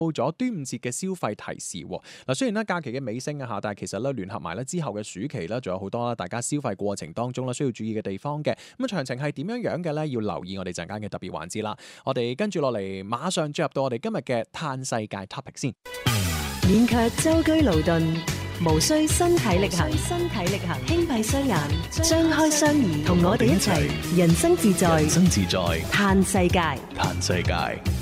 到咗端午節嘅消費提示嗱，雖然咧假期嘅尾聲啊嚇，但係其實咧聯合埋咧之後嘅暑期咧，仲有好多大家消費過程當中咧需要注意嘅地方嘅。咁詳情係點樣嘅咧？要留意我哋陣間嘅特別環節啦。我哋跟住落嚟，馬上進入到我哋今日嘅嘆世界 topic 先。 免卻舟車勞頓，無需身體力行，輕閉雙眼，張開雙耳，同我哋一齊人生自在，嘆世界。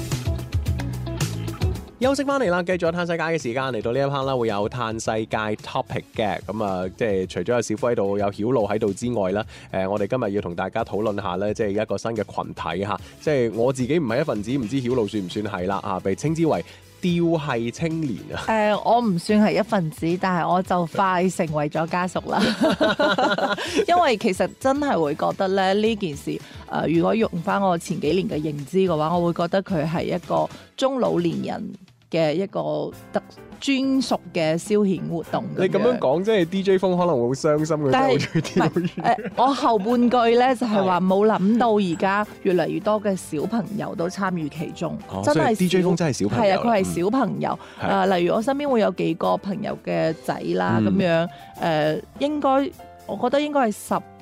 休息翻嚟啦，繼續嘆世界嘅時間嚟到呢一 part 啦，會有嘆世界 topic 嘅。咁啊，即係除咗有小夫喺度，有曉露喺度之外啦，我哋今日要同大家討論下咧，即係一個新嘅群體嚇，即係我自己唔係一份子，唔知曉露算唔算係啦啊？被稱之為吊係青年啊！ 我唔算係一份子，但係我就快成為咗家屬啦。因為其實真係會覺得咧呢件事，如果用翻我前幾年嘅認知嘅話，我會覺得佢係一個中老年人嘅一個專屬嘅消遣活動。 你咁樣講，即係 DJ 風可能會好傷心嘅。但係我後半句咧就係話冇諗到而家越嚟越多嘅小朋友都參與其中，真係 DJ 風真係小朋友。 係啊，佢係小朋友。例如我身邊會有幾個朋友嘅仔啦，咁樣應該我覺得應該係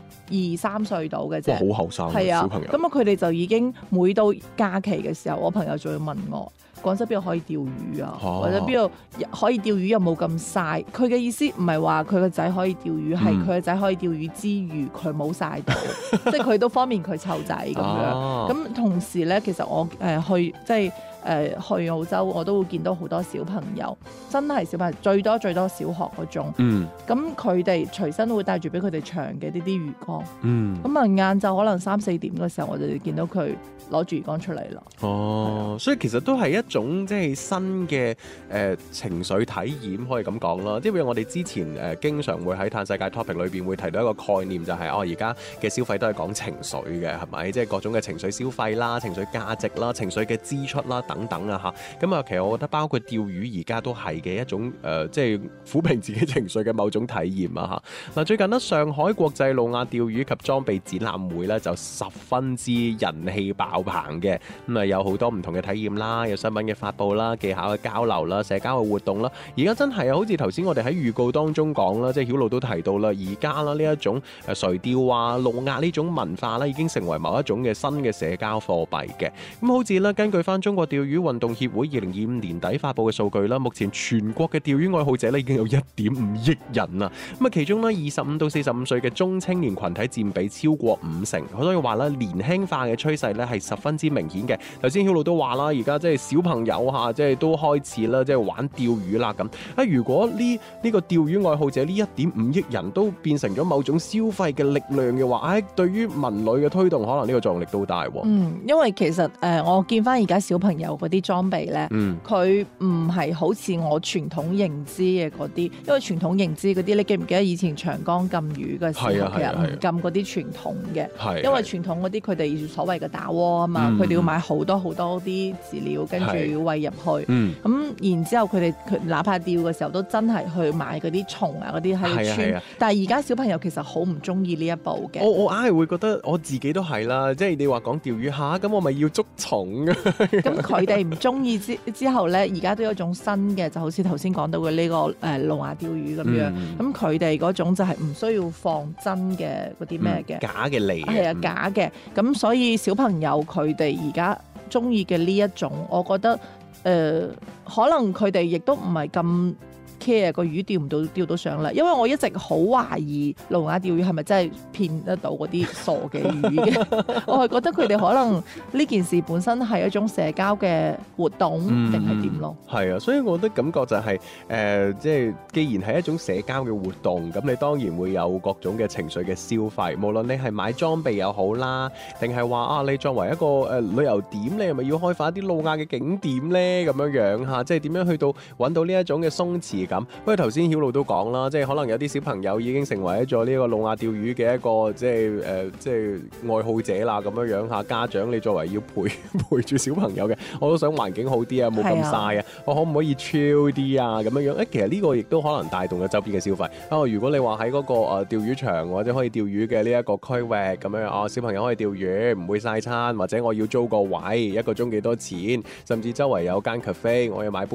12-13歲到嘅啫。 好後生係啊， 小朋友。 咁啊，佢哋就已經每到假期嘅時候，我朋友就會問我。廣州邊度可以釣魚啊？或者邊度可以釣魚又冇咁曬？佢嘅意思唔係話佢個仔可以釣魚，係佢個仔可以釣魚之餘佢冇曬到，即係佢都方便佢湊仔咁樣。咁同時咧，其實我去即係去澳洲，我都會見到好多小朋友，真係小朋友最多小學嗰種。咁佢哋隨身會帶住俾佢哋長嘅呢啲魚缸。咁啊晏晝可能3-4點嘅時候，我哋見到佢攞住魚缸出嚟啦。 所以其實都係一種即係新嘅情緒體驗，可以咁講啦。因為我哋之前經常會喺嘆世界 topic 裏邊會提到一個概念，就係而家嘅消費都係講情緒嘅，係咪？即係各種嘅情緒消費啦、情緒價值啦、情緒嘅支出啦等等啊嚇。咁啊，其實我覺得包括釣魚而家都係嘅一種即係撫平自己情緒嘅某種體驗啊嚇。嗱，最近呢，上海國際路亞釣魚及裝備展覽會咧就十分之人氣爆棚嘅，咁啊有好多唔同嘅體驗啦，有新聞嘅發布啦、技巧嘅交流啦、社交嘅活動啦。而家真係好似頭先我哋喺預告當中講啦，即係曉露都提到啦，而家啦呢一種垂釣啊、路亞呢種文化啦，已經成為某一種嘅新嘅社交貨幣嘅。咁好似啦，根據翻中國釣魚運動協會2025年底發布嘅數據啦，目前全國嘅釣魚愛好者咧已經有1.5億人啦。咁啊，其中咧25到45歲嘅中青年群體佔比超過50%，所以話咧年輕化嘅趨勢咧係十分之明顯嘅。頭先曉露都話啦，而家即係小朋友嚇，即係都開始啦，即係玩釣魚啦咁。啊，如果呢個釣魚愛好者呢1.5億人都變成咗某種消費嘅力量嘅話，對於文旅嘅推動，可能呢個作用力都大喎。 因為其實我見翻而家小朋友嗰啲裝備咧，佢唔係好似我傳統認知嘅嗰啲，因為傳統認知嗰啲，你記唔記得以前長江禁魚嘅時候，其實唔禁嗰啲傳統嘅，因為傳統嗰啲佢哋所謂嘅打窩啊嘛，佢哋要買好多啲飼料，跟住要餵入去，咁然之後佢哪怕釣嘅時候都真係去買嗰啲蟲啊嗰啲喺度穿，但係而家小朋友其實好唔中意呢一步嘅。我硬係會覺得我自己都係啦，即係你話講釣魚嚇，咁我咪要捉蟲啊！ 咁佢哋唔中意之後咧，而家都有一種新嘅，就好似頭先講到嘅呢個路亞釣魚咁樣。咁佢哋嗰種就係唔需要放真嘅嗰啲咩嘅假嘅嚟， 係啊假嘅。咁所以小朋友佢哋而家中意嘅呢一種，我覺得可能佢哋亦都唔係咁 care 個魚釣到上嚟，因為我一直好懷疑路亞釣魚係咪真係騙得到嗰啲傻嘅魚嘅。我係覺得佢哋可能呢件事本身係一種社交嘅活動定係點咯。 係啊，所以我覺得感覺就係即係既然係一種社交嘅活動，咁你當然會有各種嘅情緒嘅消費，無論你係買裝備又好啦，定係話你作為一個旅遊點，你係咪要開發一啲路亞嘅景點咧？咁樣嚇，即係點樣去到揾到呢一種嘅鬆弛感？不過頭先曉露都講啦，即係可能有啲小朋友已經成為咗呢個路亞釣魚嘅一個即係愛好者啦，咁樣嚇。家長你作為要陪住小朋友嘅，我都想環境好啲啊，冇咁曬啊，我可唔可以 chill 啲啊？咁樣其實呢個亦都可能帶動咗周邊嘅消費。如果你話喺嗰個釣魚場或者可以釣魚嘅呢一個區域咁樣，小朋友可以釣魚，唔會曬餐，或者我要租個位，1個鐘幾多錢，甚至周圍有間 cafe，我要買杯